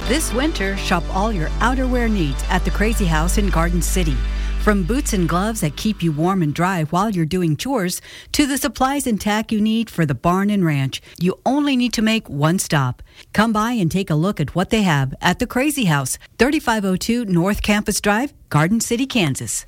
This winter, shop all your outerwear needs at the Crazy House in Garden City. From boots and gloves that keep you warm and dry while you're doing chores, to the supplies and tack you need for the barn and ranch, you only need to make one stop. Come by and take a look at what they have at the Crazy House, 3502 North Campus Drive, Garden City, Kansas.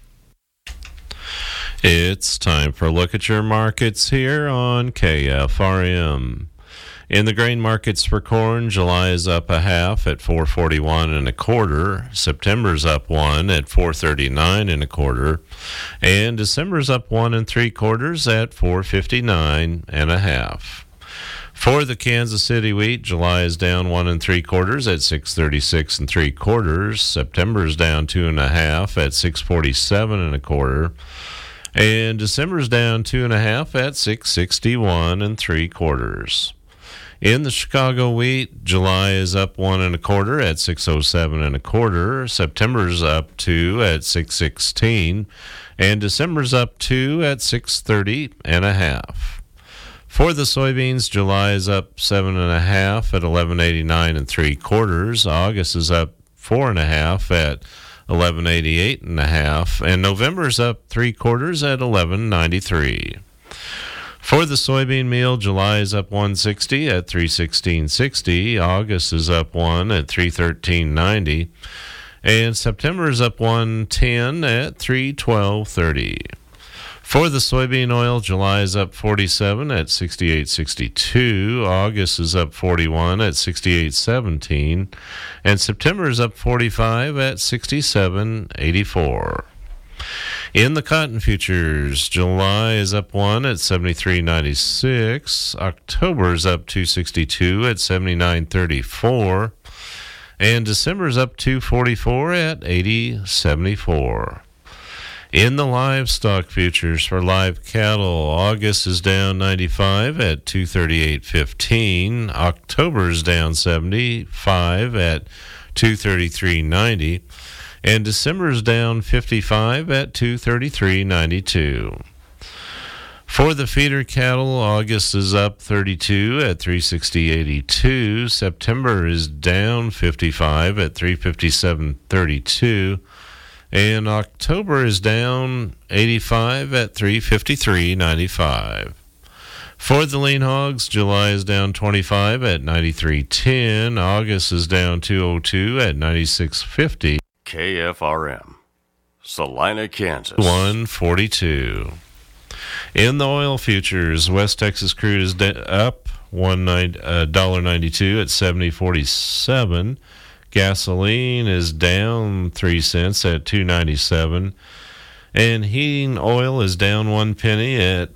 It's time for a look at your markets here on KFRM. In the grain markets for corn, July is up a half at 441 and a quarter. September's up 1 at 439 and a quarter. And December's up 1 3/4 at 459 and a half. For the Kansas City wheat, July is down 1 3/4 at 636 3/4. September's down 2 1/2 at 647 and a quarter. And December's down 2 1/2 at 661 3/4. In the Chicago wheat, July is up 1 1/4 at 607 1/4. September's up 2 at 616, and December's up 2 at 630 1/2. For the soybeans, July is up 7 1/2 at 1189 3/4. August is up 4 1/2 at 1188 1/2, and November's up 3/4 at 1193. For the soybean meal, July is up 160 at 316.60. August is up 1 at 313.90. And September is up 110 at 312.30. For the soybean oil, July is up 47 at 68.62. August is up 41 at 68.17. And September is up 45 at 67.84. In the cotton futures, July is up 1 at 73.96. October is up 262 at 79.34. And December is up 244 at 80.74. In the livestock futures for live cattle, August is down 95 at 238.15. October is down 75 at 233.90. And December is down 55 at 233.92. For the feeder cattle, August is up 32 at 360.82. September is down 55 at 357.32. And October is down 85 at 353.95. For the lean hogs, July is down 25 at 93.10. August is down 202 at 96.50. KFRM, Salina, Kansas. 142. In the oil futures, West Texas crude is up $1.92 at 70.47. Gasoline is down 3 cents at 2.97. And heating oil is down 1 penny at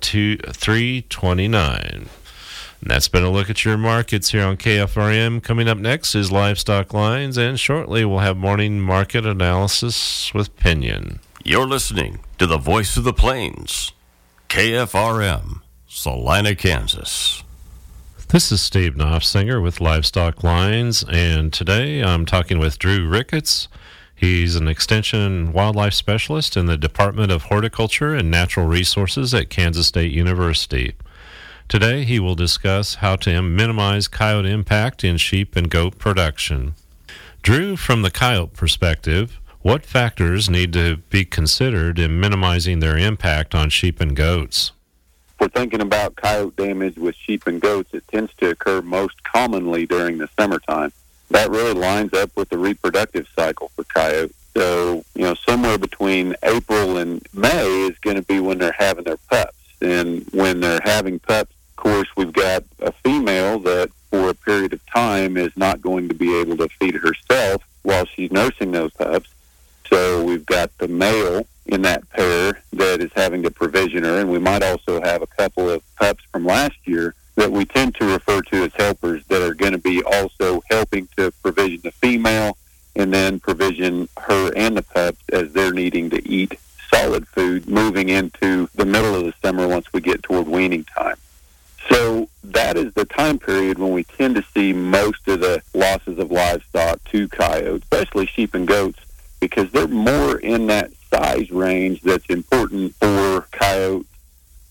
3.29. And that's been a look at your markets here on KFRM. Coming up next is Livestock Lines, and shortly we'll have morning market analysis with Pinion. You're listening to the Voice of the Plains, KFRM, Salina, Kansas. This is Steve Knopfsinger with Livestock Lines, and today I'm talking with Drew Ricketts. He's an extension and wildlife specialist in the Department of Horticulture and Natural Resources at Kansas State University. Today, he will discuss how to minimize coyote impact in sheep and goat production. Drew, from the coyote perspective, what factors need to be considered in minimizing their impact on sheep and goats? If we're thinking about coyote damage with sheep and goats, it tends to occur most commonly during the summertime. That really lines up with the reproductive cycle for coyotes. So, somewhere between April and May is going to be when they're having their pups. And when they're having pups, of course, we've got a female that for a period of time is not going to be able to feed herself while she's nursing those pups. So we've got the male in that pair that is having to provision her, and we might also have a couple of pups from last year that we tend to refer to as helpers that are going to be also helping to provision the female and then provision her and the pups as they're needing to eat solid food moving into the middle of the summer once we get toward weaning time. So that is the time period when we tend to see most of the losses of livestock to coyotes, especially sheep and goats, because they're more in that size range that's important for coyotes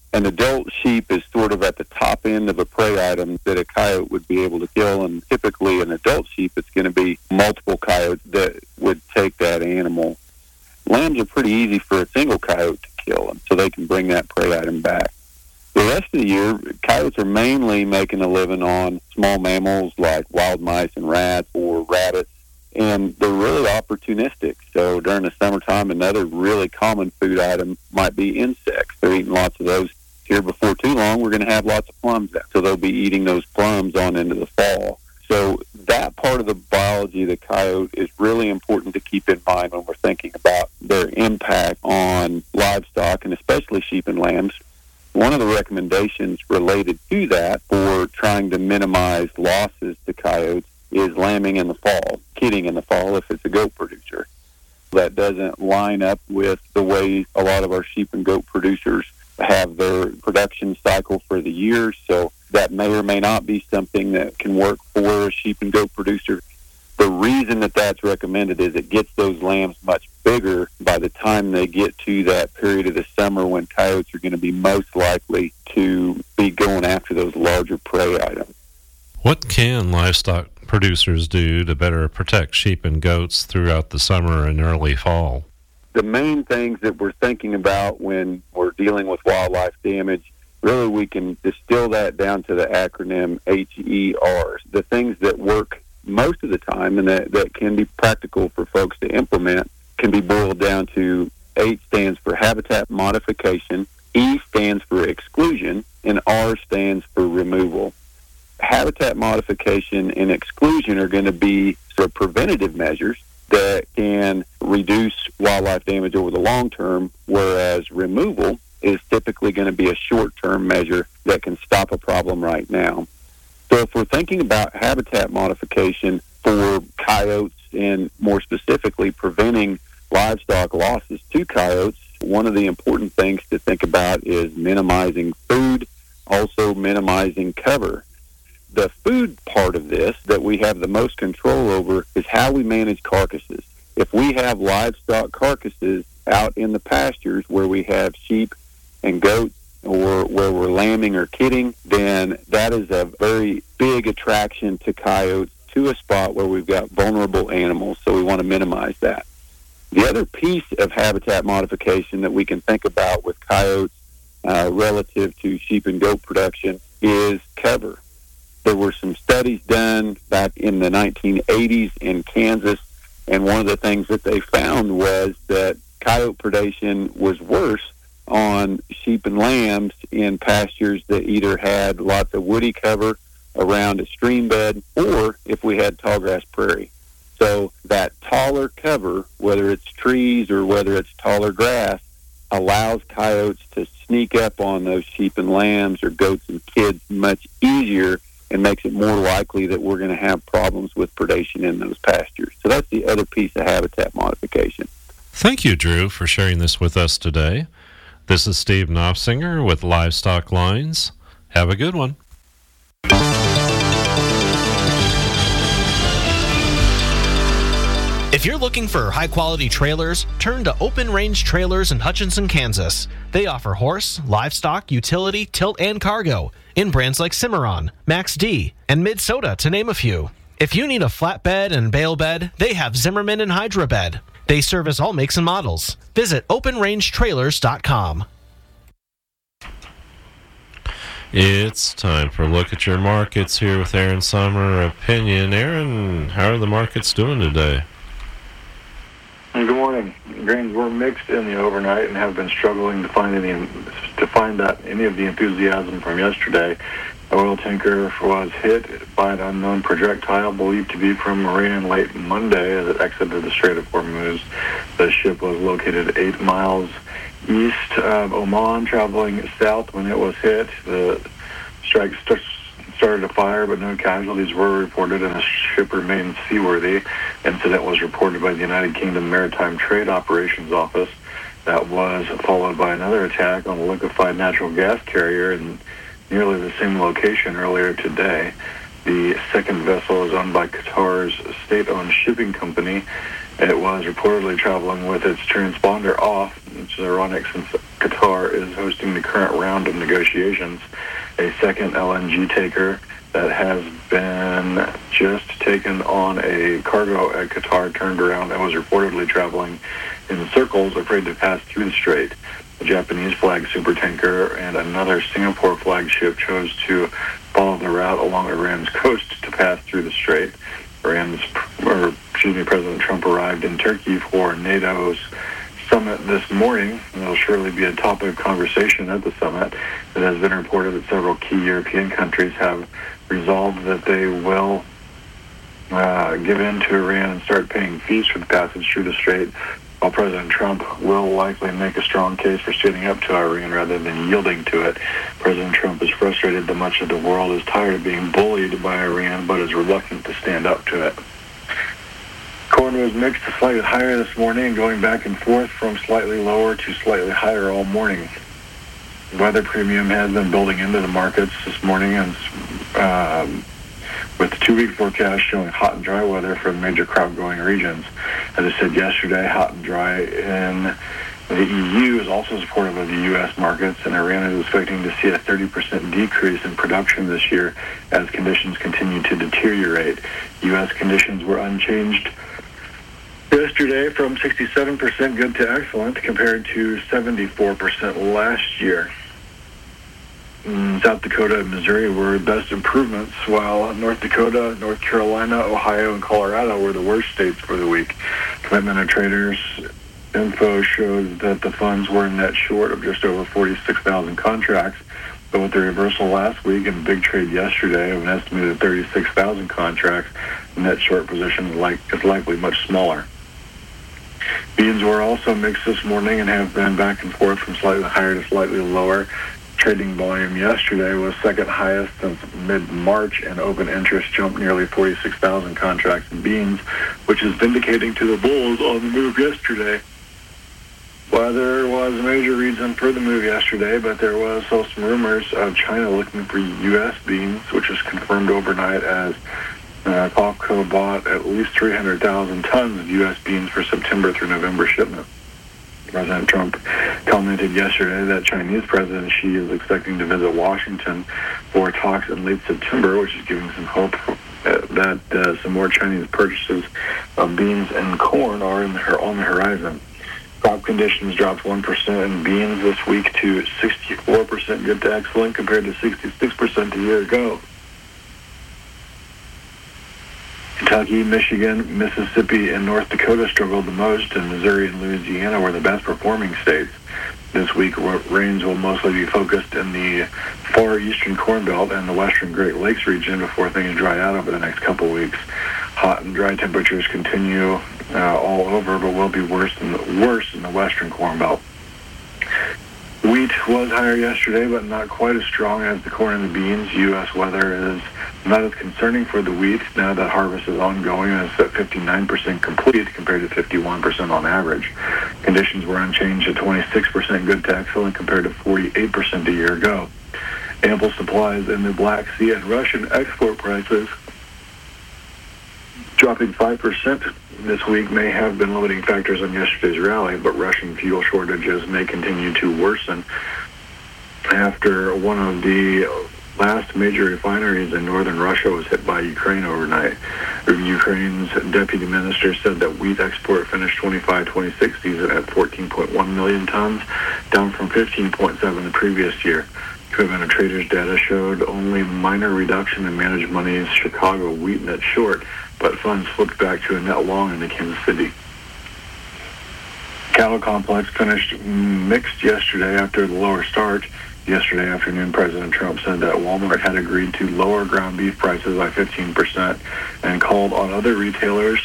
An adult sheep is sort of at the top end of a prey item that a coyote would be able to kill, and typically an adult sheep, it's going to be multiple coyotes that would take that animal. Lambs are pretty easy for a single coyote to kill, and so they can bring that prey item back. The rest of the year, coyotes are mainly making a living on small mammals like wild mice and rats or rabbits, and they're really opportunistic. So during the summertime, another really common food item might be insects. They're eating lots of those. Here before too long, we're going to have lots of plums out. So they'll be eating those plums on into the fall. So that part of the biology of the coyote is really important to keep in mind when we're thinking about their impact on livestock, and especially sheep and lambs. One of the recommendations related to that for trying to minimize losses to coyotes is lambing in the fall, kidding in the fall if it's a goat producer. That doesn't line up with the way a lot of our sheep and goat producers have their production cycle for the year, so that may or may not be something that can work for a sheep and goat producer. The reason that that's recommended is it gets those lambs much bigger by the time they get to that period of the summer when coyotes are going to be most likely to be going after those larger prey items. What can livestock producers do to better protect sheep and goats throughout the summer and early fall? The main things that we're thinking about when we're dealing with wildlife damage, really we can distill that down to the acronym HER. The things that work most of the time and that can be practical for folks to implement can be boiled down to H stands for habitat modification, E stands for exclusion, and R stands for removal. Habitat modification and exclusion are going to be sort of preventative measures that can reduce wildlife damage over the long term, whereas removal is typically going to be a short-term measure that can stop a problem right now. So if we're thinking about habitat modification for coyotes and more specifically preventing livestock losses to coyotes, one of the important things to think about is minimizing food, also minimizing cover. The food part of this that we have the most control over is how we manage carcasses. If we have livestock carcasses out in the pastures where we have sheep and goats or where we're lambing or kidding, then that is a very big attraction to coyotes to a spot where we've got vulnerable animals, so we want to minimize that. The other piece of habitat modification that we can think about with coyotes relative to sheep and goat production is cover. There were some studies done back in the 1980s in Kansas, and one of the things that they found was that coyote predation was worse on sheep and lambs in pastures that either had lots of woody cover around a stream bed or if we had tallgrass prairie. So that taller cover, whether it's trees or whether it's taller grass, allows coyotes to sneak up on those sheep and lambs or goats and kids much easier and makes it more likely that we're going to have problems with predation in those pastures. So that's the other piece of habitat modification. Thank you, Drew, for sharing this with us today. This is Steve Knopfsinger with Livestock Lines. Have a good one. If you're looking for high-quality trailers, turn to Open Range Trailers in Hutchinson, Kansas. They offer horse, livestock, utility, tilt, and cargo in brands like Cimarron, Max D, and Mid-Soda, to name a few. If you need a flatbed and bale bed, they have Zimmerman and Hydra Bed. They service all makes and models. Visit OpenRangeTrailers.com. It's time for a look at your markets here with Aaron Summer Opinion. Aaron, how are the markets doing today? Good morning. Grains were mixed in the overnight and have been struggling to find any of the enthusiasm from yesterday. The oil tanker was hit by an unknown projectile believed to be from Iran late Monday as it exited the Strait of Hormuz. The ship was located 8 miles east of Oman, traveling south when it was hit. The strike started a fire, but no casualties were reported, and the ship remained seaworthy. Incident was reported by the United Kingdom Maritime Trade Operations Office. That was followed by another attack on a liquefied natural gas carrier in nearly the same location earlier today. The second vessel is owned by Qatar's state-owned shipping company. It was reportedly traveling with its transponder off, which is ironic since Qatar is hosting the current round of negotiations. A second LNG taker that has been just taken on a cargo at Qatar turned around and was reportedly traveling in circles, afraid to pass through the strait. A Japanese flag supertanker and another Singapore flagship chose to follow the route along Iran's coast to pass through the strait. President Trump arrived in Turkey for NATO's summit this morning. It'll surely be a topic of conversation at the summit. It has been reported that several key European countries have resolved that they will give in to Iran and start paying fees for the passage through the strait, while President Trump will likely make a strong case for standing up to Iran rather than yielding to it. President Trump is frustrated that much of the world is tired of being bullied by Iran, but is reluctant to stand up to it. Corn was mixed to slightly higher this morning, going back and forth from slightly lower to slightly higher all morning. Weather premium has been building into the markets this morning, and with the 2-week forecast showing hot and dry weather for the major crop-growing regions. As I said yesterday, hot and dry in the EU is also supportive of the U.S. markets, and Iran is expecting to see a 30% decrease in production this year as conditions continue to deteriorate. U.S. conditions were unchanged yesterday from 67% good to excellent compared to 74% last year. South Dakota and Missouri were best improvements, while North Dakota, North Carolina, Ohio, and Colorado were the worst states for the week. Commitment of Traders info shows that the funds were net short of just over 46,000 contracts, but with the reversal last week and big trade yesterday of an estimated 36,000 contracts, the net short position is likely much smaller. Beans were also mixed this morning and have been back and forth from slightly higher to slightly lower. Trading volume yesterday was second highest since mid-March, and open interest jumped nearly 46,000 contracts in beans, which is vindicating to the bulls on the move yesterday. Weather was a major reason for the move yesterday, but there was also some rumors of China looking for U.S. beans, which was confirmed overnight as COFCO bought at least 300,000 tons of U.S. beans for September through November shipment. President Trump commented yesterday that Chinese President Xi is expecting to visit Washington for talks in late September, which is giving some hope that some more Chinese purchases of beans and corn are on the horizon. Crop conditions dropped 1% in beans this week to 64% good to excellent compared to 66% a year ago. Kentucky, Michigan, Mississippi, and North Dakota struggled the most, and Missouri and Louisiana were the best performing states. This week, rains will mostly be focused in the far eastern Corn Belt and the western Great Lakes region before things dry out over the next couple weeks. Hot and dry temperatures continue all over, but will be worse in the western Corn Belt. Wheat was higher yesterday, but not quite as strong as the corn and the beans. U.S. weather is not as concerning for the wheat now that harvest is ongoing and it's at 59% complete compared to 51% on average. Conditions were unchanged at 26% good to excellent compared to 48% a year ago. Ample supplies in the Black Sea and Russian export prices dropping 5% this week may have been limiting factors on yesterday's rally, but Russian fuel shortages may continue to worsen after one of the last major refineries in northern Russia was hit by Ukraine overnight. Ukraine's deputy minister said that wheat export finished 25-26 season at 14.1 million tons, down from 15.7 the previous year. Commitment of Traders data showed only minor reduction in managed money's Chicago wheat net short, but funds flipped back to a net long into Kansas City. Cattle complex finished mixed yesterday after the lower start. Yesterday afternoon, President Trump said that Walmart had agreed to lower ground beef prices by 15% and called on other retailers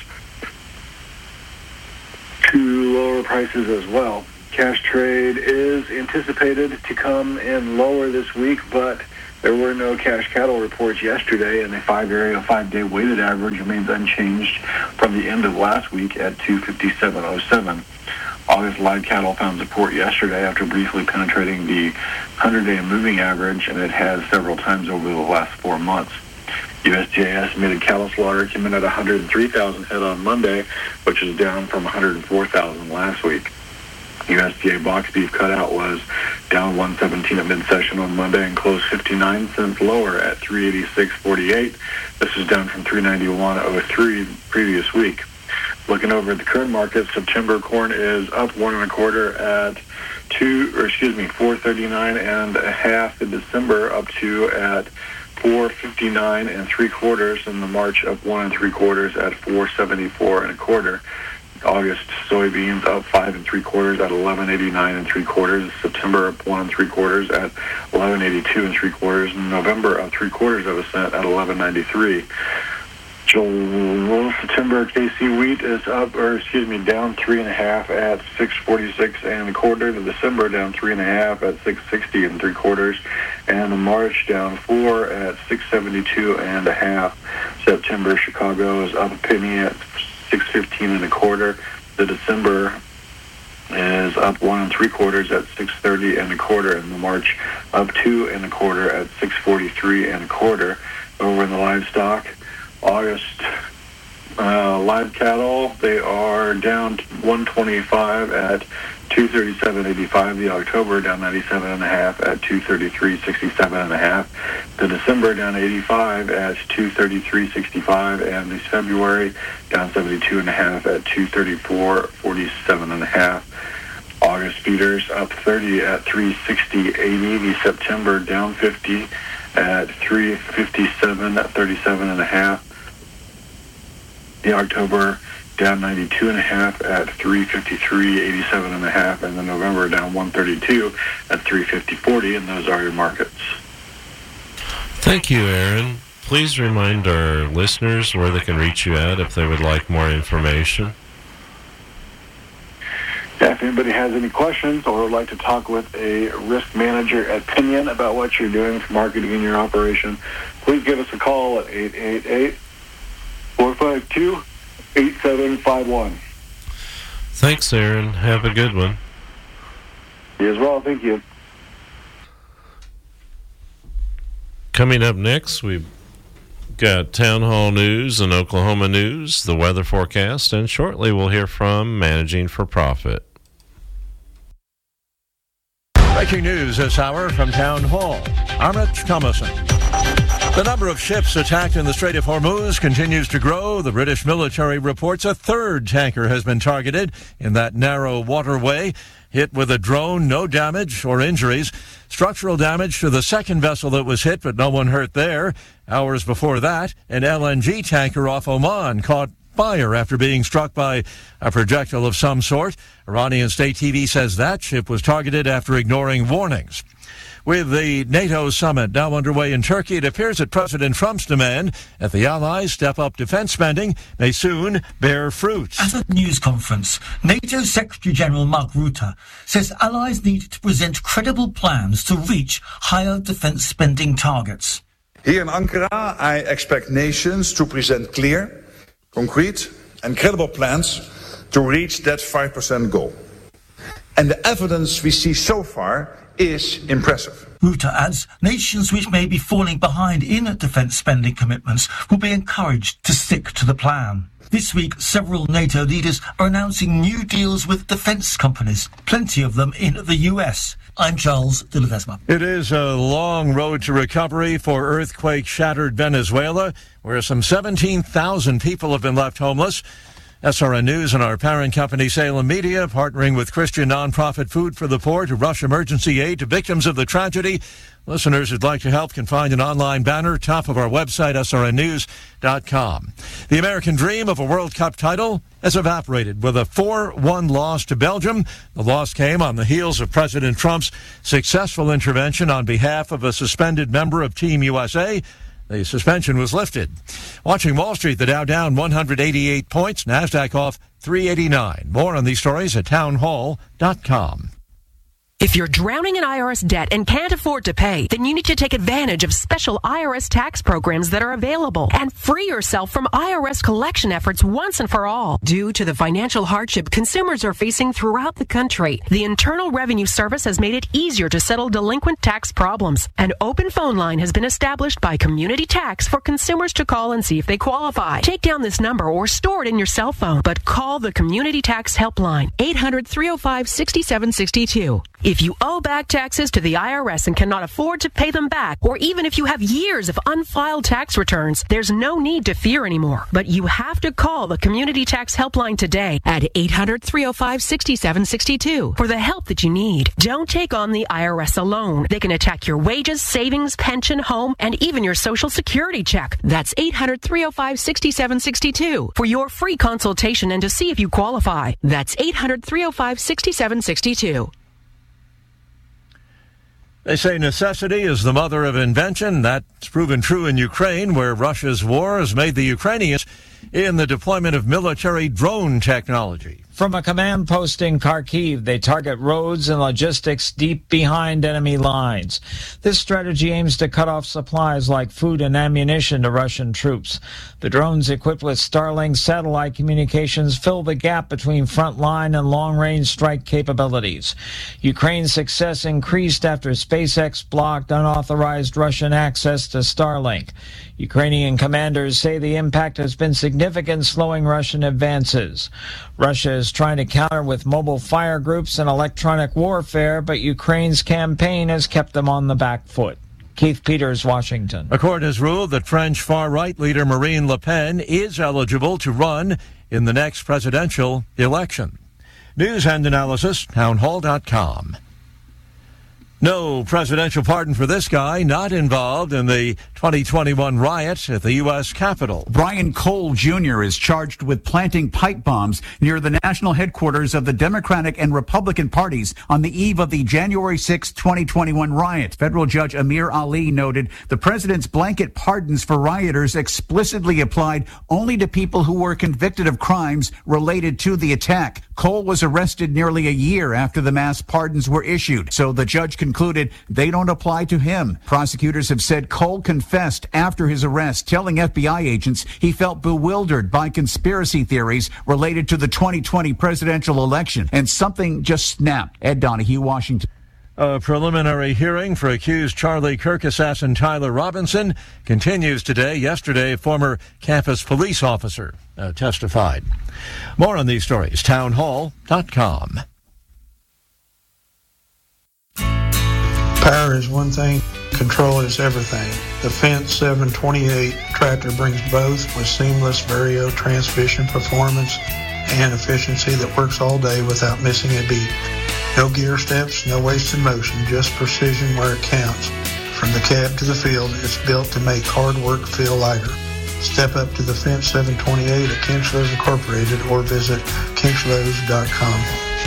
to lower prices as well. Cash trade is anticipated to come in lower this week, but there were no cash cattle reports yesterday, and the 5-day weighted average remains unchanged from the end of last week at 257.07. August live cattle found support yesterday after briefly penetrating the 100-day moving average, and it has several times over the last 4 months. USDA estimated cattle slaughter came in at 103,000 head on Monday, which is down from 104,000 last week. USDA box beef cutout was down 117 at mid-session on Monday and closed 59 cents lower at 386.48. This is down from 391.03 previous week. Looking over at the current market, September corn is up 1 1/4 at 439 and a half. In December, up to at 459 3/4, and the March up 1 3/4 at 474 1/4. August soybeans up 5 3/4 at 1189 3/4. September up 1 3/4 at 1182 3/4. And November up 3/4 of a cent at 1193. September KC wheat is down 3 1/2 at 646 1/4. The December down 3 1/2 at 660 3/4, and the March down 4 at 672 1/2. September Chicago is up a penny at 615 1/4. The December is up 1 3/4 at 630 1/4, and the March up 2 1/4 at 643 1/4. Over in the livestock, August live cattle, they are down 125 at 237.85. The October down 97 1/2 at 233.67 1/2. The December down 85 at 233.65, and the February down 72 1/2 at 234.47 1/2. August feeders up 30 at 360.80. The September down 50 at 357.37 1/2. The October down 92 1/2 at 353.87 1/2, and the November down 132 at 350.40, and those are your markets. Thank you, Aaron. Please remind our listeners where they can reach you at if they would like more information. Yeah, if anybody has any questions or would like to talk with a risk manager at Pinion about what you're doing for marketing in your operation, please give us a call at 888-452-8751. Thanks, Aaron. Have a good one. You as well. Thank you. Coming up next, we've got Town Hall News and Oklahoma News, the weather forecast, and shortly we'll hear from Managing for Profit. Breaking news this hour from Town Hall. Amit Thomason. The number of ships attacked in the Strait of Hormuz continues to grow. The British military reports a third tanker has been targeted in that narrow waterway. Hit with a drone, no damage or injuries. Structural damage to the second vessel that was hit, but no one hurt there. Hours before that, an LNG tanker off Oman caught fire after being struck by a projectile of some sort. Iranian state TV says that ship was targeted after ignoring warnings. With the NATO summit now underway in Turkey, it appears that President Trump's demand that the allies step up defense spending may soon bear fruit. At a news conference, NATO Secretary General Mark Rutte says allies need to present credible plans to reach higher defense spending targets. Here in Ankara, I expect nations to present clear, concrete and credible plans to reach that 5% goal. And the evidence we see so far is impressive. Rutte adds nations which may be falling behind in defence spending commitments will be encouraged to stick to the plan. This week, several NATO leaders are announcing new deals with defence companies, plenty of them in the US. I'm Charles de Ledesma. It is a long road to recovery for earthquake-shattered Venezuela, where some 17,000 people have been left homeless. SRN News and our parent company Salem Media, partnering with Christian nonprofit Food for the Poor to rush emergency aid to victims of the tragedy. Listeners who'd like to help can find an online banner top of our website, srnnews.com. The American dream of a World Cup title has evaporated with a 4-1 loss to Belgium. The loss came on the heels of President Trump's successful intervention on behalf of a suspended member of Team USA. The suspension was lifted. Watching Wall Street, the Dow down 188 points, NASDAQ off 389. More on these stories at townhall.com. If you're drowning in IRS debt and can't afford to pay, then you need to take advantage of special IRS tax programs that are available and free yourself from IRS collection efforts once and for all. Due to the financial hardship consumers are facing throughout the country, the Internal Revenue Service has made it easier to settle delinquent tax problems. An open phone line has been established by Community Tax for consumers to call and see if they qualify. Take down this number or store it in your cell phone, but call the Community Tax Helpline, 800-305-6762. If you owe back taxes to the IRS and cannot afford to pay them back, or even if you have years of unfiled tax returns, there's no need to fear anymore. But you have to call the Community Tax Helpline today at 800-305-6762 for the help that you need. Don't take on the IRS alone. They can attack your wages, savings, pension, home, and even your Social Security check. That's 800-305-6762 for your free consultation and to see if you qualify. That's 800-305-6762. They say necessity is the mother of invention. That's proven true in Ukraine, where Russia's war has made the Ukrainians in the deployment of military drone technology. From a command post in Kharkiv, they target roads and logistics deep behind enemy lines. This strategy aims to cut off supplies like food and ammunition to Russian troops. The drones equipped with Starlink satellite communications fill the gap between frontline and long-range strike capabilities. Ukraine's success increased after SpaceX blocked unauthorized Russian access to Starlink. Ukrainian commanders say the impact has been significant, slowing Russian advances. Russia is trying to counter with mobile fire groups and electronic warfare, but Ukraine's campaign has kept them on the back foot. Keith Peters, Washington. A court has ruled that French far-right leader Marine Le Pen is eligible to run in the next presidential election. News and analysis, townhall.com. No presidential pardon for this guy, not involved in the 2021 riot at the U.S. Capitol. Brian Cole Jr. is charged with planting pipe bombs near the national headquarters of the Democratic and Republican parties on the eve of the January 6, 2021 riot. Federal Judge Amir Ali noted the president's blanket pardons for rioters explicitly applied only to people who were convicted of crimes related to the attack. Cole was arrested nearly a year after the mass pardons were issued, so the judge concluded they don't apply to him. Prosecutors have said Cole confessed after his arrest, telling FBI agents he felt bewildered by conspiracy theories related to the 2020 presidential election, and something just snapped. Ed Donahue, Washington. A preliminary hearing for accused Charlie Kirk assassin Tyler Robinson continues today. Yesterday, a former campus police officer testified. More on these stories, townhall.com. Power is one thing, control is everything. The Fendt 728 tractor brings both with seamless Vario transmission performance and efficiency that works all day without missing a beat. No gear steps, no wasted motion, just precision where it counts. From the cab to the field, it's built to make hard work feel lighter. Step up to the Fendt 728 at Kinchlows Incorporated or visit kinchlows.com.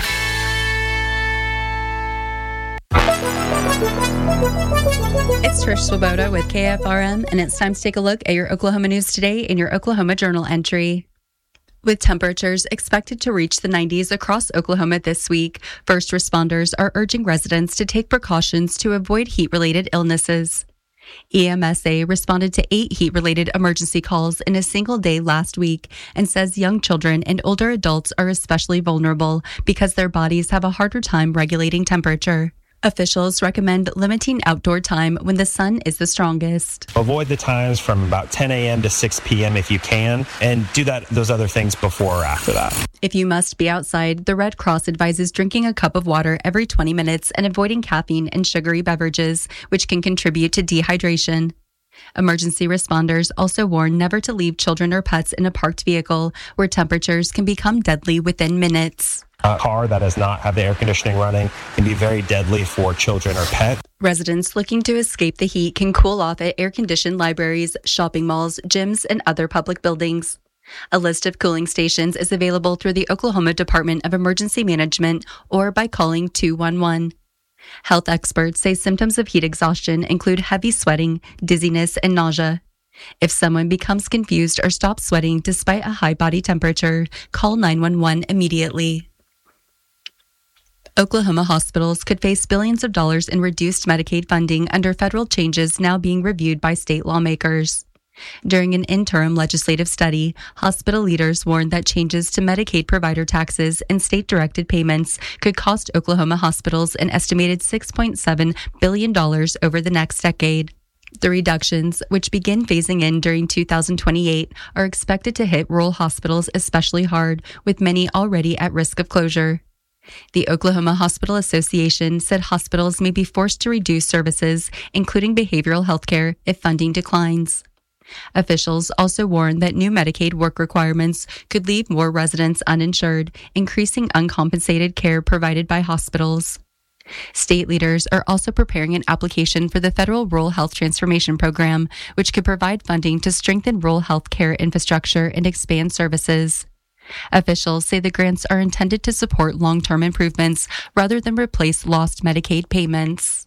It's Trish Swoboda with KFRM, and it's time to take a look at your Oklahoma news today in your Oklahoma Journal entry. With temperatures expected to reach the 90s across Oklahoma this week, first responders are urging residents to take precautions to avoid heat-related illnesses. EMSA responded to 8 heat-related emergency calls in a single day last week and says young children and older adults are especially vulnerable because their bodies have a harder time regulating temperature. Officials recommend limiting outdoor time when the sun is the strongest. Avoid the times from about 10 a.m. to 6 p.m. if you can, and do those other things before or after that. If you must be outside, the Red Cross advises drinking a cup of water every 20 minutes and avoiding caffeine and sugary beverages, which can contribute to dehydration. Emergency responders also warn never to leave children or pets in a parked vehicle where temperatures can become deadly within minutes. A car that does not have the air conditioning running can be very deadly for children or pets. Residents looking to escape the heat can cool off at air-conditioned libraries, shopping malls, gyms, and other public buildings. A list of cooling stations is available through the Oklahoma Department of Emergency Management or by calling 211. Health experts say symptoms of heat exhaustion include heavy sweating, dizziness, and nausea. If someone becomes confused or stops sweating despite a high body temperature, call 911 immediately. Oklahoma hospitals could face billions of dollars in reduced Medicaid funding under federal changes now being reviewed by state lawmakers. During an interim legislative study, hospital leaders warned that changes to Medicaid provider taxes and state-directed payments could cost Oklahoma hospitals an estimated $6.7 billion over the next decade. The reductions, which begin phasing in during 2028, are expected to hit rural hospitals especially hard, with many already at risk of closure. The Oklahoma Hospital Association said hospitals may be forced to reduce services, including behavioral health care, if funding declines. Officials also warned that new Medicaid work requirements could leave more residents uninsured, increasing uncompensated care provided by hospitals. State leaders are also preparing an application for the Federal Rural Health Transformation Program, which could provide funding to strengthen rural health care infrastructure and expand services. Officials say the grants are intended to support long-term improvements rather than replace lost Medicaid payments.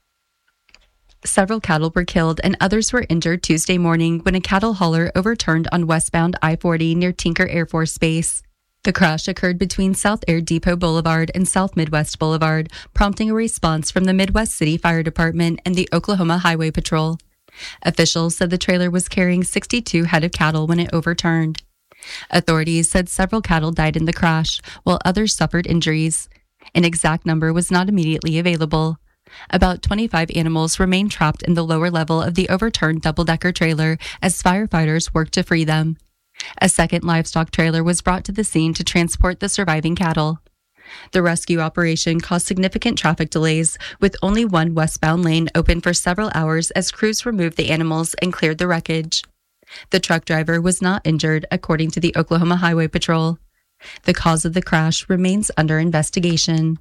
Several cattle were killed and others were injured Tuesday morning when a cattle hauler overturned on westbound I-40 near Tinker Air Force Base. The crash occurred between South Air Depot Boulevard and South Midwest Boulevard, prompting a response from the Midwest City Fire Department and the Oklahoma Highway Patrol. Officials said the trailer was carrying 62 head of cattle when it overturned. Authorities said several cattle died in the crash, while others suffered injuries. An exact number was not immediately available. About 25 animals remain trapped in the lower level of the overturned double-decker trailer as firefighters worked to free them. A second livestock trailer was brought to the scene to transport the surviving cattle. The rescue operation caused significant traffic delays, with only one westbound lane open for several hours as crews removed the animals and cleared the wreckage. The truck driver was not injured, according to the Oklahoma Highway Patrol. The cause of the crash remains under investigation.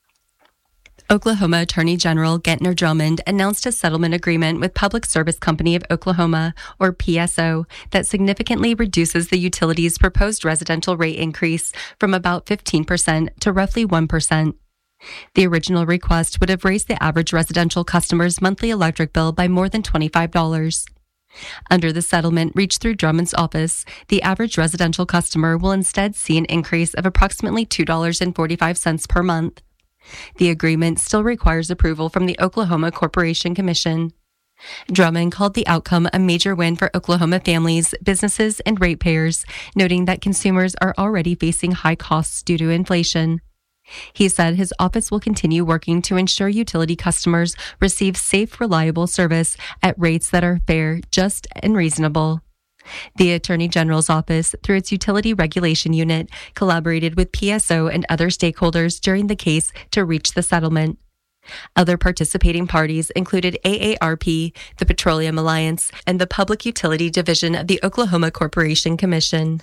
Oklahoma Attorney General Gentner Drummond announced a settlement agreement with Public Service Company of Oklahoma, or PSO, that significantly reduces the utility's proposed residential rate increase from about 15% to roughly 1%. The original request would have raised the average residential customer's monthly electric bill by more than $25. Under the settlement reached through Drummond's office, the average residential customer will instead see an increase of approximately $2.45 per month. The agreement still requires approval from the Oklahoma Corporation Commission. Drummond called the outcome a major win for Oklahoma families, businesses, and ratepayers, noting that consumers are already facing high costs due to inflation. He said his office will continue working to ensure utility customers receive safe, reliable service at rates that are fair, just, and reasonable. The Attorney General's office, through its Utility Regulation Unit, collaborated with PSO and other stakeholders during the case to reach the settlement. Other participating parties included AARP, the Petroleum Alliance, and the Public Utility Division of the Oklahoma Corporation Commission.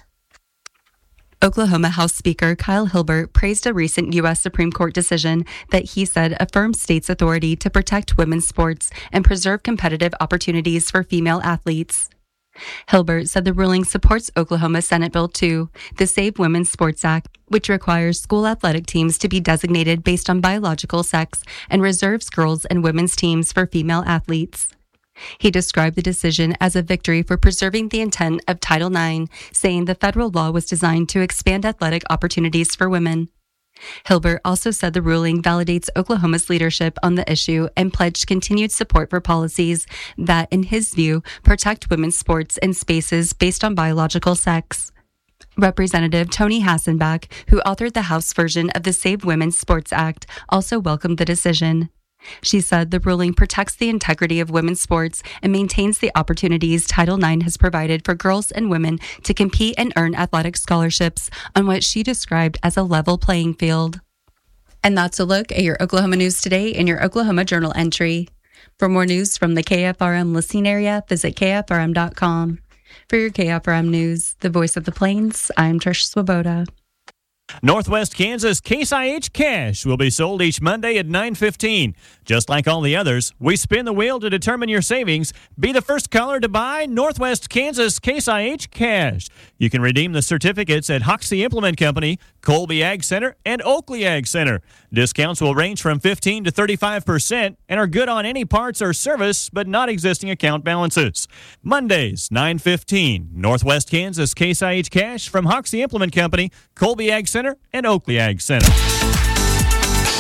Oklahoma House Speaker Kyle Hilbert praised a recent U.S. Supreme Court decision that he said affirms states' authority to protect women's sports and preserve competitive opportunities for female athletes. Hilbert said the ruling supports Oklahoma Senate Bill 2, the Save Women's Sports Act, which requires school athletic teams to be designated based on biological sex and reserves girls' and women's teams for female athletes. He described the decision as a victory for preserving the intent of Title IX, saying the federal law was designed to expand athletic opportunities for women. Hilbert also said the ruling validates Oklahoma's leadership on the issue and pledged continued support for policies that, in his view, protect women's sports and spaces based on biological sex. Representative Tony Hassenbach, who authored the House version of the Save Women's Sports Act, also welcomed the decision. She said the ruling protects the integrity of women's sports and maintains the opportunities Title IX has provided for girls and women to compete and earn athletic scholarships on what she described as a level playing field. And that's a look at your Oklahoma news today in your Oklahoma Journal entry. For more news from the KFRM listening area, visit KFRM.com. For your KFRM news, the voice of the Plains, I'm Trish Swoboda. Northwest Kansas Case IH Cash will be sold each Monday at 9:15. Just like all the others, we spin the wheel to determine your savings. Be the first caller to buy Northwest Kansas Case IH Cash. You can redeem the certificates at Hoxie Implement Company, Colby Ag Center, and Oakley Ag Center. Discounts will range from 15% to 35% and are good on any parts or service, but not existing account balances. Mondays, 9:15. Northwest Kansas Case IH Cash from Hoxie Implement Company, Colby Ag Center, and Oakley Ag Center.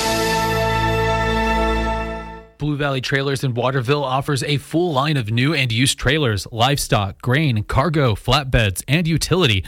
Blue Valley Trailers in Waterville offers a full line of new and used trailers, livestock, grain, cargo, flatbeds, and utility.